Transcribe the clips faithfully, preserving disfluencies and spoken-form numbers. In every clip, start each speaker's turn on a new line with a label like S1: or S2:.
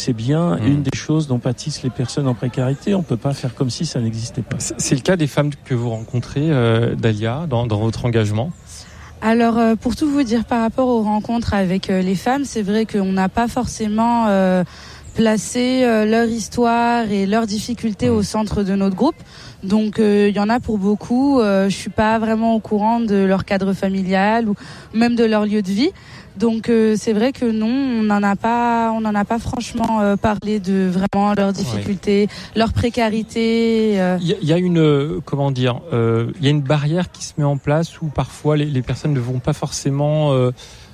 S1: c'est bien mmh. une des choses dont pâtissent les personnes en précarité. On peut pas faire comme si ça n'existait pas.
S2: C'est, c'est le cas des femmes que vous rencontrez, euh, Dalia, dans, dans votre engagement?
S3: Alors, euh, pour tout vous dire, par rapport aux rencontres avec euh, les femmes, c'est vrai qu'on n'a pas forcément euh, placé euh, leur histoire et leurs difficultés au centre de notre groupe. Donc, il euh, y en a pour beaucoup. Euh, je suis pas vraiment au courant de leur cadre familial ou même de leur lieu de vie. Donc, euh, c'est vrai que non, on n'en a pas, on n'en a pas franchement euh, parlé de vraiment leurs difficultés, ouais. leur précarité. Il euh.
S2: y, y a une, euh, comment dire, il euh, y a une barrière qui se met en place où parfois les, les personnes ne vont pas forcément euh,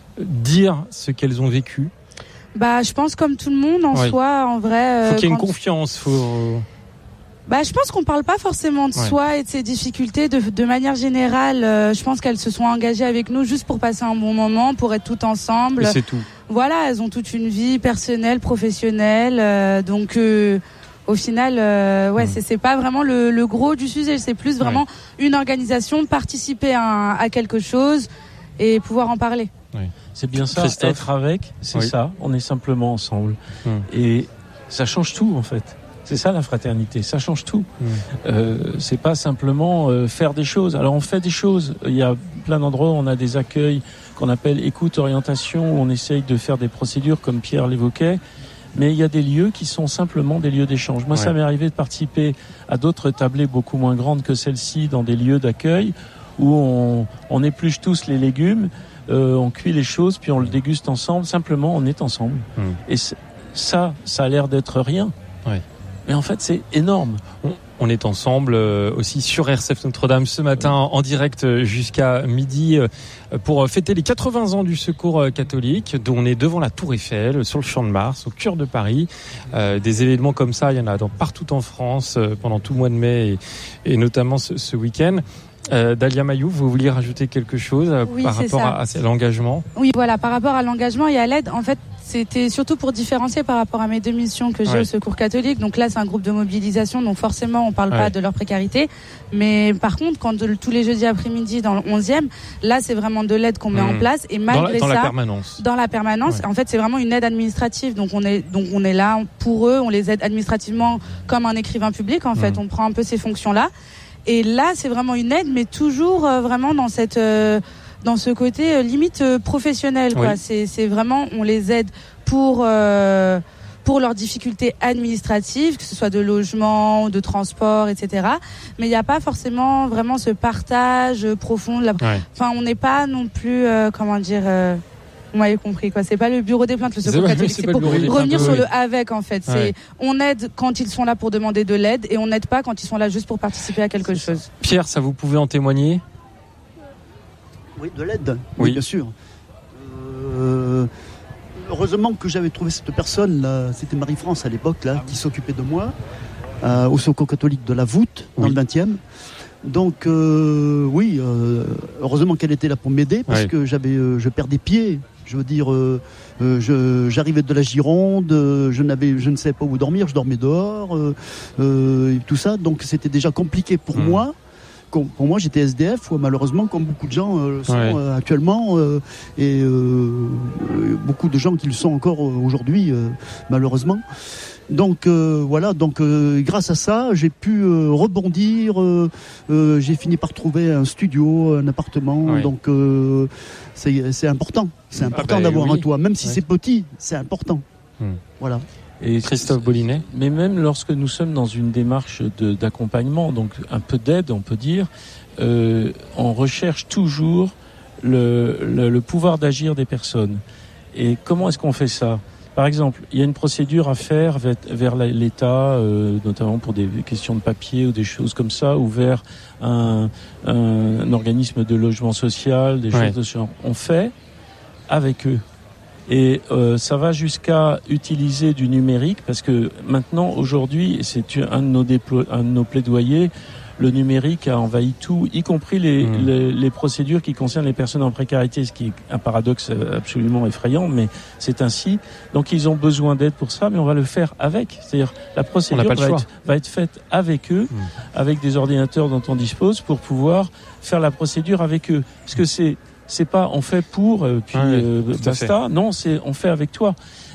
S2: dire ce qu'elles ont vécu.
S3: Bah, je pense comme tout le monde en ouais. soi, en vrai.
S2: Euh, faut qu'il y ait
S3: quand...
S2: une confiance, faut.
S3: Bah, je pense qu'on parle pas forcément de ouais. soi et de ses difficultés de, de manière générale. Euh, je pense qu'elles se sont engagées avec nous juste pour passer un bon moment, pour être toutes ensemble.
S2: Et c'est tout.
S3: Voilà, elles ont toute une vie personnelle, professionnelle. Euh, donc, euh, au final, euh, ouais, mmh. c'est, c'est pas vraiment le, le gros du sujet. C'est plus vraiment ouais. une organisation, participer à, à quelque chose et pouvoir en parler.
S1: Oui. C'est bien ça.
S2: Christophe.
S1: Être avec, c'est oui. ça. On est simplement ensemble. Mmh. Et ça change tout, en fait. C'est ça la fraternité, ça change tout. Mmh. Euh, c'est pas simplement euh, faire des choses. Alors on fait des choses. Il y a plein d'endroits où on a des accueils qu'on appelle écoute orientation, où on essaye de faire des procédures comme Pierre l'évoquait. Mais il y a des lieux qui sont simplement des lieux d'échange. Moi, ouais. ça m'est arrivé de participer à d'autres tablées beaucoup moins grandes que celle-ci, dans des lieux d'accueil où on, on épluche tous les légumes, euh, on cuit les choses, puis on le déguste ensemble. Simplement, on est ensemble. Mmh. Et ça, ça a l'air d'être rien.
S2: Ouais.
S1: Mais en fait, c'est énorme.
S2: On, on est ensemble euh, aussi sur R C F Notre-Dame ce matin en direct jusqu'à midi euh, pour fêter les quatre-vingts ans du Secours catholique, dont on est devant la Tour Eiffel, sur le Champ de Mars, au cœur de Paris. Euh, des événements comme ça, il y en a dans, partout en France euh, pendant tout le mois de mai et, et notamment ce, ce week-end. Euh, Dalia Mayou, vous vouliez rajouter quelque chose euh,
S3: oui,
S2: par rapport à, à l'engagement?
S3: Oui, voilà, par rapport à l'engagement et à l'aide, en fait, c'était surtout pour différencier par rapport à mes deux missions que j'ai ouais. au Secours catholique. Donc là, c'est un groupe de mobilisation, donc forcément, on parle ouais. pas de leur précarité. Mais par contre, quand de, tous les jeudis après-midi dans le onzième, là, c'est vraiment de l'aide qu'on met mmh. en place. Et malgré
S2: dans la, dans
S3: ça,
S2: la permanence.
S3: dans la permanence, ouais. en fait, c'est vraiment une aide administrative. Donc on est, donc on est là pour eux, on les aide administrativement comme un écrivain public. En fait, mmh. on prend un peu ces fonctions-là. Et là, c'est vraiment une aide, mais toujours euh, vraiment dans cette, euh, dans ce côté euh, limite euh, professionnel, quoi. Oui. C'est, c'est vraiment, on les aide pour, euh, pour leurs difficultés administratives, que ce soit de logement, de transport, et cetera. Mais il n'y a pas forcément vraiment ce partage profond. De la... ouais. Enfin, on n'est pas non plus, euh, comment dire. Euh... Vous m'avez compris, quoi. C'est pas le bureau des plaintes, le Secours catholique. C'est, c'est pour revenir sur oui. le avec, en fait. Ouais. C'est, on aide quand ils sont là pour demander de l'aide et on n'aide pas quand ils sont là juste pour participer à quelque c'est chose. Ça.
S2: Pierre, ça vous pouvez en témoigner?
S4: Oui, de l'aide. Oui,
S2: oui
S4: bien sûr. Euh, heureusement que j'avais trouvé cette personne, là, c'était Marie-France à l'époque, là, qui s'occupait de moi, euh, au Secours catholique de la Voûte, oui. dans le vingtième. Donc, euh, oui, euh, heureusement qu'elle était là pour m'aider, parce ouais. que j'avais, euh, je perdais pied. Je veux dire, euh, euh, je, j'arrivais de la Gironde, euh, je n'avais, je ne savais pas où dormir, je dormais dehors, euh, euh, et tout ça. Donc c'était déjà compliqué pour mmh. moi. Com- pour moi, j'étais S D F, ouais, malheureusement, comme beaucoup de gens euh, sont ouais. euh, actuellement, euh, et euh, beaucoup de gens qui le sont encore euh, aujourd'hui, euh, malheureusement. Donc euh, voilà, donc euh, grâce à ça, j'ai pu euh, rebondir. Euh, euh, j'ai fini par trouver un studio, un appartement. Oui. Donc euh, c'est, c'est important, c'est important ah ben, d'avoir oui. un toit, même si oui. c'est petit, c'est important. Hum. Voilà.
S1: Et Christophe Bollinet. Mais même lorsque nous sommes dans une démarche de, d'accompagnement, donc un peu d'aide, on peut dire, euh, on recherche toujours le, le, le pouvoir d'agir des personnes. Et comment est-ce qu'on fait ça ? Par exemple, il y a une procédure à faire vers, vers l'État, euh, notamment pour des questions de papier ou des choses comme ça, ou vers un, un, un organisme de logement social, des ouais. choses de ce genre. On fait avec eux. Et euh, ça va jusqu'à utiliser du numérique, parce que maintenant, aujourd'hui, c'est un de nos, déplo- un de nos plaidoyers, le numérique a envahi tout, y compris les, mmh. les, les procédures qui concernent les personnes en précarité, ce qui est un paradoxe absolument effrayant, mais c'est ainsi. Donc ils ont besoin d'aide pour ça, mais on va le faire avec. C'est-à-dire la procédure va être, va être faite avec eux, mmh. avec des ordinateurs dont on dispose, pour pouvoir faire la procédure avec eux. Parce que c'est c'est pas on fait pour, euh, puis ouais, euh, basta. Non, c'est on fait avec toi.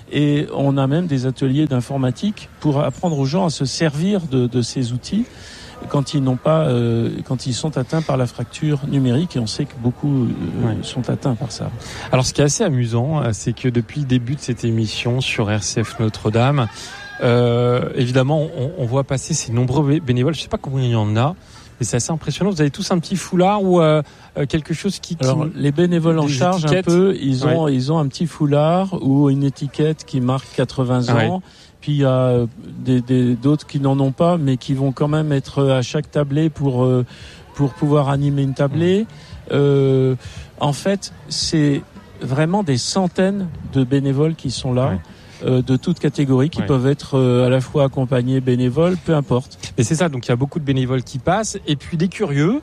S1: Et on a même des ateliers d'informatique pour apprendre aux gens à se servir de, de ces outils quand ils n'ont pas, euh, quand ils sont atteints par la fracture numérique, et on sait que beaucoup euh, ouais. sont atteints par ça.
S2: Alors, ce qui est assez amusant, c'est que depuis le début de cette émission sur R C F Notre-Dame, euh, évidemment, on, on voit passer ces nombreux bénévoles. Je ne sais pas combien il y en a, mais c'est assez impressionnant. Vous avez tous un petit foulard ou euh, quelque chose qui, qui...
S1: Alors, les bénévoles en charge étiquettes. un peu, ils ont, ouais. ils ont un petit foulard ou une étiquette qui marque quatre-vingts ans. Ouais. Puis il y a des, des, d'autres qui n'en ont pas, mais qui vont quand même être à chaque tablée pour euh, pour pouvoir animer une tablée. Euh, en fait, c'est vraiment des centaines de bénévoles qui sont là. Ouais. Euh, de toutes catégories qui ouais. peuvent être euh, à la fois accompagnés, bénévoles, peu importe.
S2: Mais c'est ça, donc il y a beaucoup de bénévoles qui passent, et puis des curieux.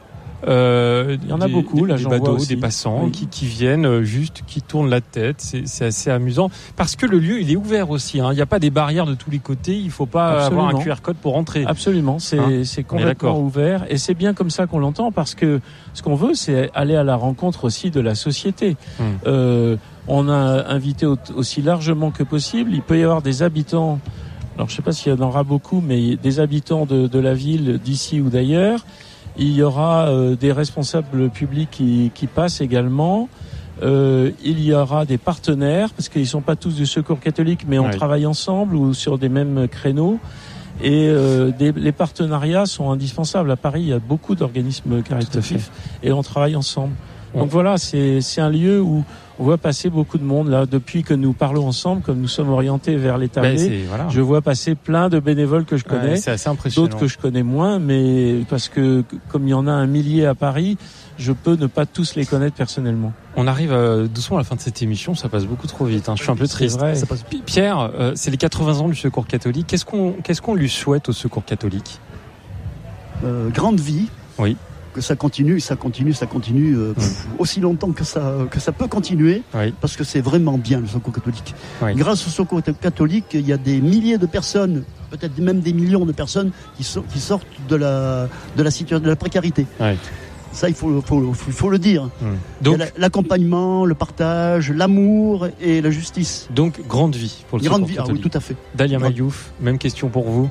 S2: Euh,
S1: il y en a
S2: des,
S1: beaucoup,
S2: des,
S1: là,
S2: des
S1: j'en
S2: badauds,
S1: vois aussi.
S2: Des passants oui. qui, qui viennent juste, qui tournent la tête. C'est, c'est assez amusant parce que le lieu il est ouvert aussi. Hein. Il n'y a pas des barrières de tous les côtés. Il ne faut pas Absolument. avoir un Q R code pour rentrer.
S1: Absolument, c'est, hein c'est complètement ouvert et c'est bien comme ça qu'on l'entend parce que ce qu'on veut, c'est aller à la rencontre aussi de la société. Hum. Euh, on a invité aussi largement que possible. Il peut y avoir des habitants. Alors je ne sais pas s'il y en aura beaucoup, mais des habitants de, de la ville d'ici ou d'ailleurs. Il y aura euh, des responsables publics qui, qui passent également. Euh, il y aura des partenaires, parce qu'ils ne sont pas tous du Secours catholique, mais on oui. travaille ensemble ou sur des mêmes créneaux. Et euh, des, les partenariats sont indispensables. À Paris, il y a beaucoup d'organismes caritatifs et on travaille ensemble. Ouais. Donc voilà, c'est, c'est un lieu où on voit passer beaucoup de monde là. Depuis que nous parlons ensemble, comme nous sommes orientés vers les tablés, ben voilà. je vois passer plein de bénévoles que je connais,
S2: ouais, c'est assez impressionnant.
S1: D'autres que je connais moins, mais parce que comme il y en a un millier à Paris, je peux ne pas tous les connaître personnellement.
S2: On arrive euh, doucement à la fin de cette émission, ça passe beaucoup trop vite. Hein. Je suis un peu triste.
S1: Vrai.
S2: Ça passe... Pierre, euh, c'est les quatre-vingts ans du Secours catholique. Qu'est-ce qu'on, qu'est-ce qu'on lui souhaite au Secours catholique ?
S4: euh, Grande vie.
S2: Oui.
S4: Que ça continue, ça continue, ça continue euh, pff, aussi longtemps que ça que ça peut continuer, oui. parce que c'est vraiment bien le Secours catholique. Oui. Grâce au Secours catholique, il y a des milliers de personnes, peut-être même des millions de personnes qui, so- qui sortent de la de la situation de la précarité. Oui. Ça, il faut faut faut, faut le dire. Mmh. Donc la, l'accompagnement, le partage, l'amour et la justice.
S2: Donc grande vie pour le
S4: grande
S2: Secours
S4: vie,
S2: catholique.
S4: Ah oui, tout à fait.
S2: Dalia Mayouf, même question pour vous.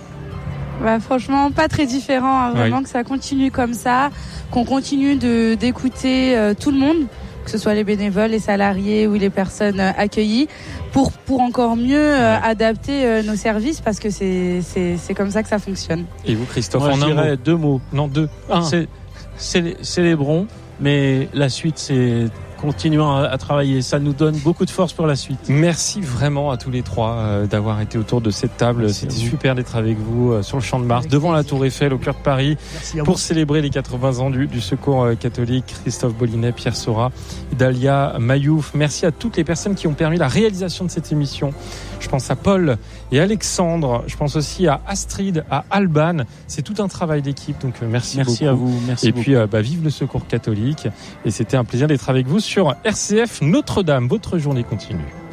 S3: Bah, franchement, pas très différent, hein, vraiment oui. que ça continue comme ça, qu'on continue de, d'écouter euh, tout le monde, que ce soit les bénévoles, les salariés ou les personnes euh, accueillies, pour, pour encore mieux euh, oui. adapter euh, nos services, parce que c'est, c'est, c'est comme ça que ça fonctionne.
S2: Et vous, Christophe,
S1: Moi,
S2: en
S1: je
S2: un
S1: dirais
S2: mot.
S1: deux mots.
S2: Non, deux. Un.
S1: C'est, c'est, célébrons, mais la suite, c'est... continuons à, à travailler. Ça nous donne beaucoup de force pour la suite.
S2: Merci vraiment à tous les trois euh, d'avoir été autour de cette table. Merci C'était super d'être avec vous euh, sur le Champ de Mars, avec devant plaisir. La Tour Eiffel, au cœur de Paris, pour célébrer les quatre-vingts ans du, du Secours euh, catholique. Christophe Bollinet, Pierre Sora, Dalia Mayouf. Merci à toutes les personnes qui ont permis la réalisation de cette émission. Je pense à Paul et Alexandre. Je pense aussi à Astrid, à Alban. C'est tout un travail d'équipe. Donc euh, merci,
S1: merci
S2: beaucoup.
S1: à vous. Merci
S2: et
S1: beaucoup.
S2: puis euh, bah, vive le Secours catholique. Et c'était un plaisir d'être avec vous sur R C F Notre-Dame. Votre journée continue.